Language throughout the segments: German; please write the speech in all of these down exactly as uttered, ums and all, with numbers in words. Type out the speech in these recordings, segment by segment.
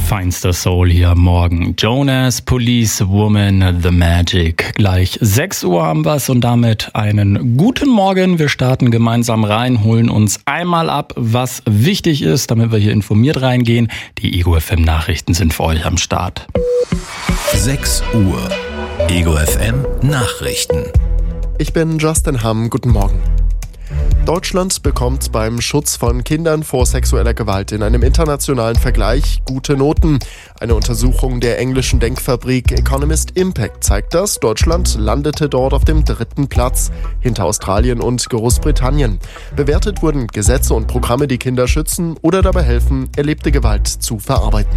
Feinster Soul hier am Morgen. Jonas, Police, Woman, The Magic. Gleich sechs Uhr haben wir's und damit einen guten Morgen. Wir starten gemeinsam rein, holen uns einmal ab, was wichtig ist, damit wir hier informiert reingehen. Die Ego F M Nachrichten sind für euch am Start. sechs Uhr. Ego F M Nachrichten. Ich bin Justin Hamm. Guten Morgen. Deutschland bekommt beim Schutz von Kindern vor sexueller Gewalt in einem internationalen Vergleich gute Noten. Eine Untersuchung der englischen Denkfabrik Economist Impact zeigt das. Deutschland landete dort auf dem dritten Platz, hinter Australien und Großbritannien. Bewertet wurden Gesetze und Programme, die Kinder schützen oder dabei helfen, erlebte Gewalt zu verarbeiten.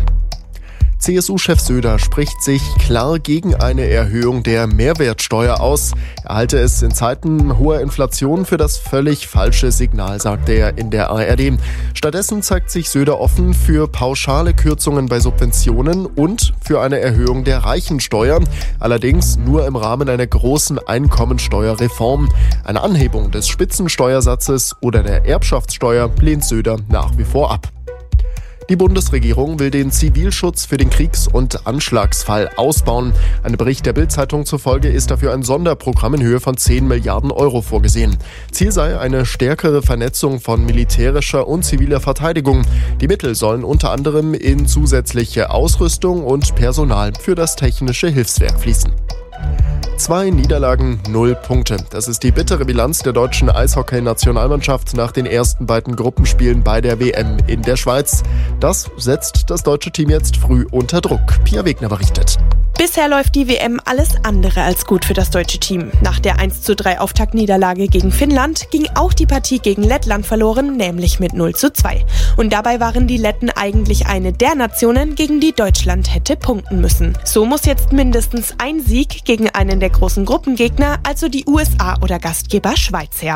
C S U-Chef Söder spricht sich klar gegen eine Erhöhung der Mehrwertsteuer aus. Er halte es in Zeiten hoher Inflation für das völlig falsche Signal, sagt er in der A R D. Stattdessen zeigt sich Söder offen für pauschale Kürzungen bei Subventionen und für eine Erhöhung der Reichensteuer, allerdings nur im Rahmen einer großen Einkommensteuerreform. Eine Anhebung des Spitzensteuersatzes oder der Erbschaftssteuer lehnt Söder nach wie vor ab. Die Bundesregierung will den Zivilschutz für den Kriegs- und Anschlagsfall ausbauen. Einem Bericht der Bild-Zeitung zufolge ist dafür ein Sonderprogramm in Höhe von zehn Milliarden Euro vorgesehen. Ziel sei eine stärkere Vernetzung von militärischer und ziviler Verteidigung. Die Mittel sollen unter anderem in zusätzliche Ausrüstung und Personal für das technische Hilfswerk fließen. Zwei Niederlagen, null Punkte. Das ist die bittere Bilanz der deutschen Eishockey-Nationalmannschaft nach den ersten beiden Gruppenspielen bei der W M in der Schweiz. Das setzt das deutsche Team jetzt früh unter Druck. Pia Wegner berichtet. Bisher läuft die W M alles andere als gut für das deutsche Team. Nach der eins zu drei Auftaktniederlage gegen Finnland ging auch die Partie gegen Lettland verloren, nämlich mit null zu zwei. Und dabei waren die Letten eigentlich eine der Nationen, gegen die Deutschland hätte punkten müssen. So muss jetzt mindestens ein Sieg gegen einen der großen Gruppengegner, also die U S A oder Gastgeber Schweiz, her.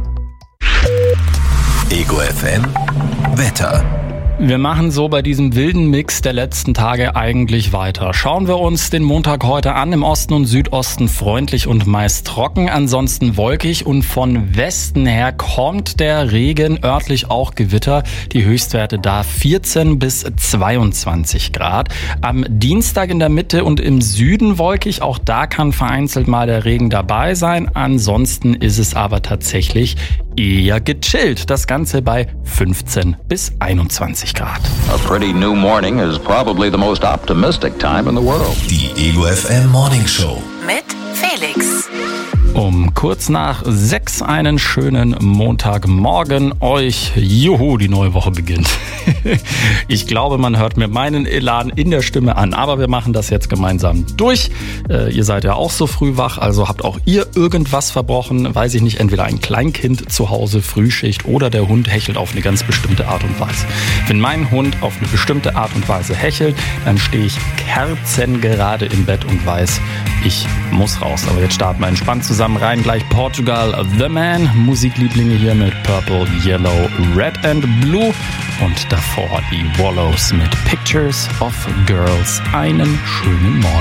Ego F M Wetter. Wir machen so bei diesem wilden Mix der letzten Tage eigentlich weiter. Schauen wir uns den Montag heute an. Im Osten und Südosten freundlich und meist trocken, ansonsten wolkig und von Westen her kommt der Regen, örtlich auch Gewitter. Die Höchstwerte da vierzehn bis zweiundzwanzig Grad. Am Dienstag in der Mitte und im Süden wolkig, auch da kann vereinzelt mal der Regen dabei sein. Ansonsten ist es aber tatsächlich eher gechillt. Das Ganze bei fünfzehn bis einundzwanzig Grad. A pretty new morning is probably the most optimistic time in the world. Die Ego F M Morning Show mit Felix. Um kurz nach sechs einen schönen Montagmorgen euch. Juhu, die neue Woche beginnt. Ich glaube, man hört mir meinen Elan in der Stimme an, aber wir machen das jetzt gemeinsam durch. Äh, ihr seid ja auch so früh wach, also habt auch ihr irgendwas verbrochen, weiß ich nicht, entweder ein Kleinkind zu Hause, Frühschicht oder der Hund hechelt auf eine ganz bestimmte Art und Weise. Wenn mein Hund auf eine bestimmte Art und Weise hechelt, dann stehe ich kerzengerade im Bett und weiß, ich muss raus. Aber jetzt starten wir entspannt zusammen rein. Gleich Portugal, The Man. Musiklieblinge hier mit Purple, Yellow, Red and Blue. Und davor die Wallows mit Pictures of Girls. Einen schönen Morgen.